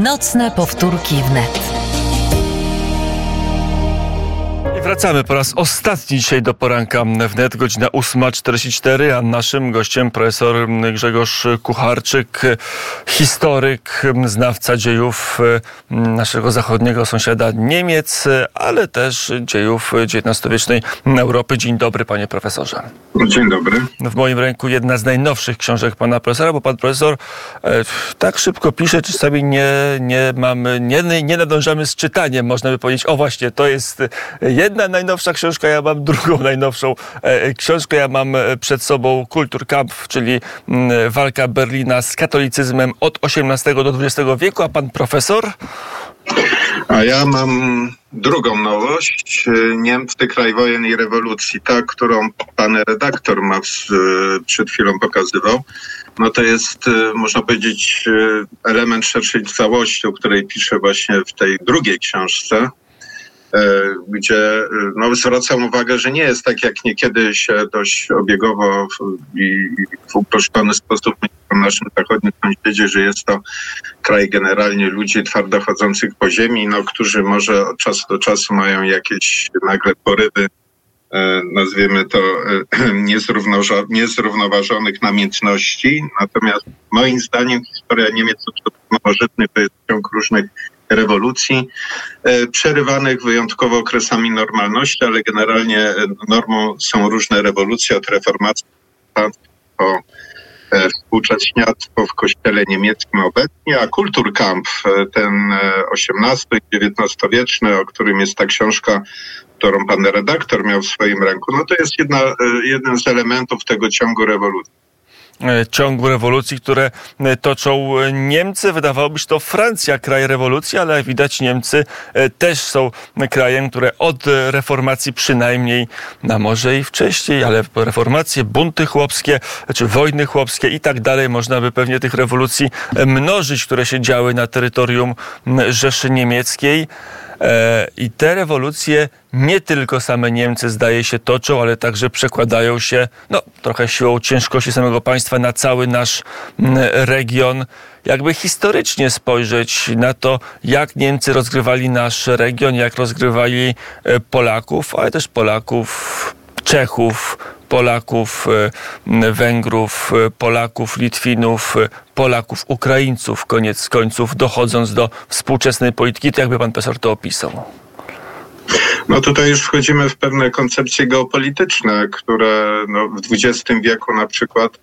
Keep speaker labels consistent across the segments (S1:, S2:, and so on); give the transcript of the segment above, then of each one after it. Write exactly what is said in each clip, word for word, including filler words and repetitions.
S1: Nocne powtórki wnet.
S2: I wracamy po raz ostatni dzisiaj do poranka wnet, godzina ósma czterdzieści cztery, a naszym gościem profesor Grzegorz Kucharczyk, historyk, znawca dziejów naszego zachodniego sąsiada Niemiec, ale też dziejów dziewiętnastowiecznej Europy. Dzień dobry, panie profesorze.
S3: Dzień dobry.
S2: W moim ręku jedna z najnowszych książek pana profesora, bo pan profesor e, tak szybko pisze, czasami nie, nie mamy, nie, nie nadążamy z czytaniem, można by powiedzieć. O właśnie, to jest jedna najnowsza książka, ja mam drugą najnowszą e, książkę. Ja mam przed sobą Kulturkampf, czyli m, walka Berlina z katolicyzmem od osiemnastego do dwudziestego wieku, a pan profesor?
S3: A ja mam drugą nowość, Niemcy, kraj wojen i rewolucji, ta, którą pan redaktor ma przed chwilą pokazywał. No to jest, można powiedzieć, element szerszej całości, o której piszę właśnie w tej drugiej książce, gdzie no, zwracam uwagę, że nie jest tak, jak niekiedy się dość obiegowo i w uproszczony sposób w naszym zachodnim sąsiedzie, że jest to kraj generalnie ludzi twardo chodzących po ziemi, no, którzy może od czasu do czasu mają jakieś nagle porywy, nazwijmy to, niezrównoważonych namiętności. Natomiast moim zdaniem historia Niemiec od nowożytnych to jest ciąg różnych rewolucji, przerywanych wyjątkowo okresami normalności, ale generalnie normą są różne rewolucje od reformacji po współcześniactwo w kościele niemieckim obecnie, a Kulturkampf, ten osiemnasto- i dziewiętnastowieczny, o którym jest ta książka, którą pan redaktor miał w swoim ręku, no to jest jedna, jeden z elementów tego ciągu rewolucji.
S2: ciągu rewolucji, które toczą Niemcy. Wydawałoby się to Francja, kraj rewolucji, ale jak widać Niemcy też są krajem, które od reformacji przynajmniej, a może i wcześniej, ale reformacje, bunty chłopskie, czy wojny chłopskie i tak dalej, można by pewnie tych rewolucji mnożyć, które się działy na terytorium Rzeszy Niemieckiej. I te rewolucje nie tylko same Niemcy, zdaje się, toczą, ale także przekładają się, no trochę siłą ciężkości samego państwa, na cały nasz region. Jakby historycznie spojrzeć na to, jak Niemcy rozgrywali nasz region, jak rozgrywali Polaków, ale też Polaków, Czechów, Polaków, Węgrów, Polaków, Litwinów, Polaków, Ukraińców, koniec końców, dochodząc do współczesnej polityki. To jakby pan profesor to opisał?
S3: No tutaj już wchodzimy w pewne koncepcje geopolityczne, które no, w dwudziestym wieku na przykład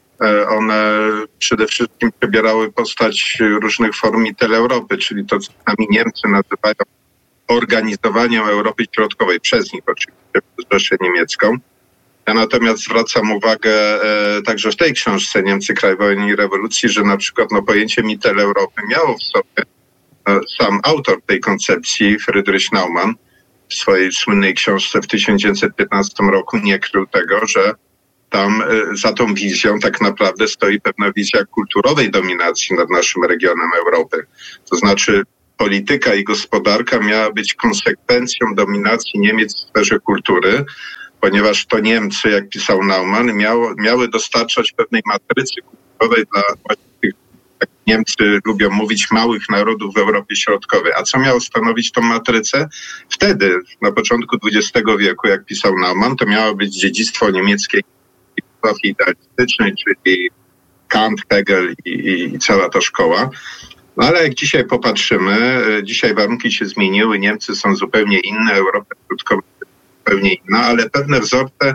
S3: one przede wszystkim przybierały postać różnych form Mitteleuropy, czyli to, co sami Niemcy nazywają organizowaniem Europy Środkowej, przez nich oczywiście, przez Rzeszę Niemiecką. Ja natomiast zwracam uwagę e, także w tej książce Niemcy, kraj wojen i rewolucji, że na przykład no, pojęcie Mitteleuropy miało w sobie e, sam autor tej koncepcji, Friedrich Naumann, w swojej słynnej książce w tysiąc dziewięćset piętnastym roku nie krył tego, że tam e, za tą wizją tak naprawdę stoi pewna wizja kulturowej dominacji nad naszym regionem Europy. To znaczy polityka i gospodarka miała być konsekwencją dominacji Niemiec w sferze kultury, ponieważ to Niemcy, jak pisał Naumann, miało, miały dostarczać pewnej matrycy kulturowej dla właśnie tych, jak Niemcy lubią mówić, małych narodów w Europie Środkowej. A co miało stanowić tą matrycę? Wtedy, na początku dwudziestego wieku, jak pisał Naumann, to miało być dziedzictwo niemieckiej filozofii idealistycznej, czyli Kant, Hegel i, i, i cała ta szkoła. No ale jak dzisiaj popatrzymy, dzisiaj warunki się zmieniły, Niemcy są zupełnie inne, Europa Środkowa zupełnie inna, ale pewne wzorce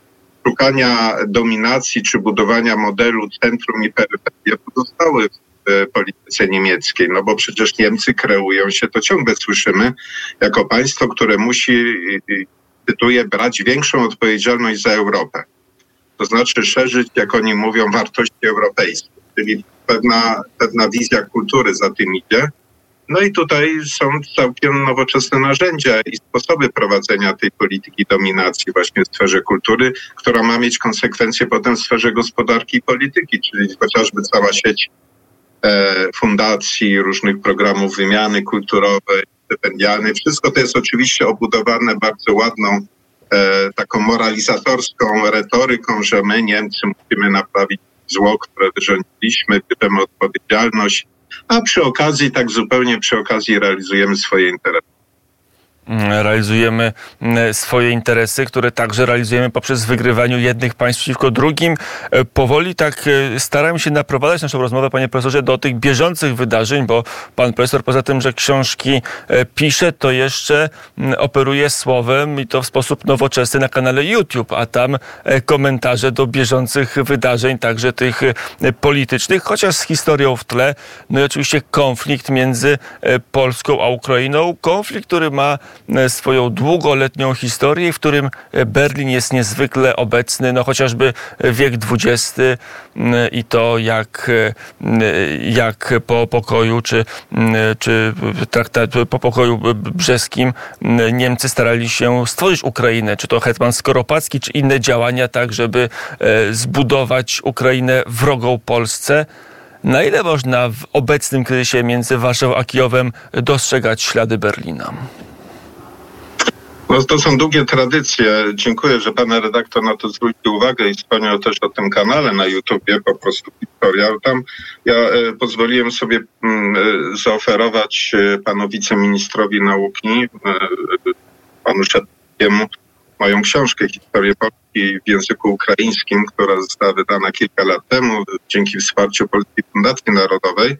S3: szukania dominacji czy budowania modelu centrum i peryferii pozostały w polityce niemieckiej, no bo przecież Niemcy kreują się, to ciągle słyszymy, jako państwo, które musi, cytuję, brać większą odpowiedzialność za Europę. To znaczy szerzyć, jak oni mówią, wartości europejskie, czyli pewna, pewna wizja kultury za tym idzie. No i tutaj są całkiem nowoczesne narzędzia i sposoby prowadzenia tej polityki dominacji właśnie w sferze kultury, która ma mieć konsekwencje potem w sferze gospodarki i polityki, czyli chociażby cała sieć e, fundacji, różnych programów wymiany kulturowej, stypendialnej. Wszystko to jest oczywiście obudowane bardzo ładną e, taką moralizatorską retoryką, że my Niemcy musimy naprawić zło, które wyrządziliśmy, bierzemy odpowiedzialność, a przy okazji, tak zupełnie przy okazji realizujemy swoje interesy.
S2: Realizujemy swoje interesy, które także realizujemy poprzez wygrywanie jednych państw przeciwko drugim. Powoli tak staramy się naprowadzać naszą rozmowę, panie profesorze, do tych bieżących wydarzeń, bo pan profesor poza tym, że książki pisze, to jeszcze operuje słowem i to w sposób nowoczesny na kanale YouTube, a tam komentarze do bieżących wydarzeń, także tych politycznych, chociaż z historią w tle. No i oczywiście konflikt między Polską a Ukrainą. Konflikt, który ma swoją długoletnią historię, w którym Berlin jest niezwykle obecny, no chociażby wiek dwudziesty i to jak, jak po pokoju, czy, czy traktat, po pokoju brzeskim Niemcy starali się stworzyć Ukrainę, czy to hetman Skoropadzki, czy inne działania, tak żeby zbudować Ukrainę wrogą Polsce. Na ile można w obecnym kryzysie między Warszawą a Kijowem dostrzegać ślady Berlina?
S3: No to są długie tradycje. Dziękuję, że pan redaktor na to zwrócił uwagę i wspomniał też o tym kanale na YouTubie, po prostu historia. Tam ja e, pozwoliłem sobie m, e, zaoferować e, panu wiceministrowi nauki, e, panu Szedłowskiemu, moją książkę Historię Polski w języku ukraińskim, która została wydana kilka lat temu dzięki wsparciu Polskiej Fundacji Narodowej.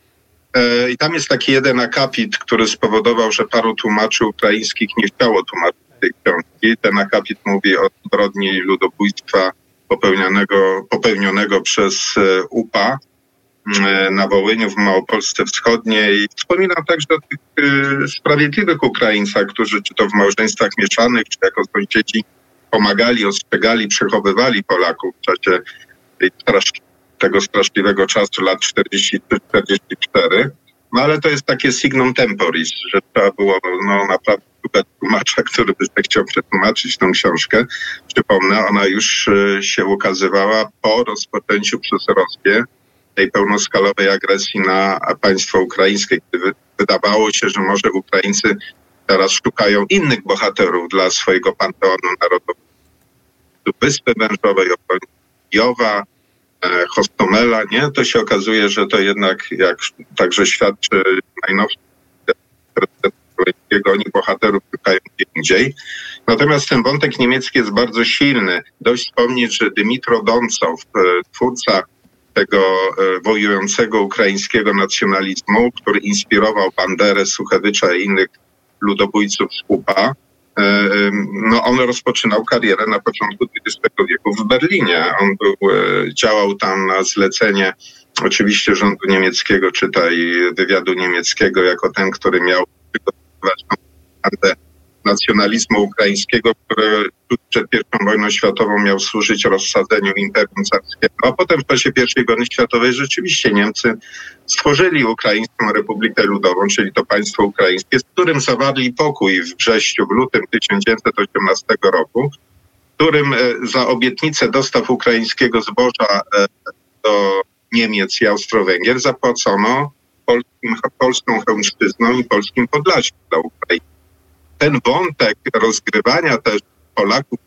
S3: I tam jest taki jeden akapit, który spowodował, że paru tłumaczy ukraińskich nie chciało tłumaczyć tej książki. Ten akapit mówi o zbrodni ludobójstwa popełnionego, popełnionego przez U P A na Wołyniu, w Małopolsce Wschodniej. Wspominam także o tych sprawiedliwych Ukraińcach, którzy czy to w małżeństwach mieszanych, czy jako sąsiedzi pomagali, ostrzegali, przechowywali Polaków w czasie tej strasznej tego straszliwego czasu lat czterdzieści trzy czterdzieści cztery. No ale to jest takie signum temporis, że trzeba było no, naprawdę szukać tłumacza, który by chciał przetłumaczyć tę książkę. Przypomnę, ona już się ukazywała po rozpoczęciu przez Rosję tej pełnoskalowej agresji na państwo ukraińskie, kiedy wydawało się, że może Ukraińcy teraz szukają innych bohaterów dla swojego panteonu narodowego. Wyspy Wężowej, Kijowa, Hostomela, nie? To się okazuje, że to jednak, jak także świadczy najnowszy prezydent, oni bohaterów szukają gdzie indziej. Natomiast ten wątek niemiecki jest bardzo silny. Dość wspomnieć, że Dymitro Doncow, twórca tego wojującego ukraińskiego nacjonalizmu, który inspirował Banderę, Suchewycza i innych ludobójców z U P A, no on rozpoczynał karierę na początku dwudziestego wieku w Berlinie. On był, działał tam na zlecenie oczywiście rządu niemieckiego, czytaj wywiadu niemieckiego, jako ten, który miał przygotowywać propagandę nacjonalizmu ukraińskiego, który przed pierwszą wojną światową miał służyć rozsadzeniu Imperium Carskiego. A potem w czasie pierwszej wojny światowej rzeczywiście Niemcy stworzyli Ukraińską Republikę Ludową, czyli to państwo ukraińskie, z którym zawarli pokój w wrześniu, w lutym tysiąc dziewięćset osiemnastego roku, w którym za obietnicę dostaw ukraińskiego zboża do Niemiec i Austro-Węgier zapłacono polskim, polską Chełmszczyzną i polskim Podlasiem dla Ukrainy. Ten wątek rozgrywania też Polaków